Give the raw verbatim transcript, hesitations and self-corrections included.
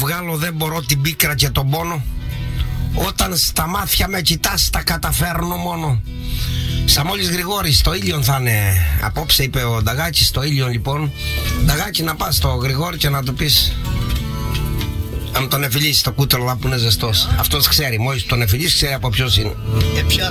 βγάλω δεν μπορώ την πίκρα και τον πόνο. Όταν στα μάτια με κοιτάς τα καταφέρνω μόνο. Σαμόλης Γρηγόρης, στο Ήλιον θα είναι απόψε, είπε ο Νταγάκης. Στο Ήλιον λοιπόν. Νταγάκη, να πας στο Γρηγόρη και να του πεις, αν τον εφηλήσει το κούτελο που είναι ζεστός. Αυτός ξέρει, μόλις τον εφηλήσει ξέρει από ποιος είναι. Ε, ποια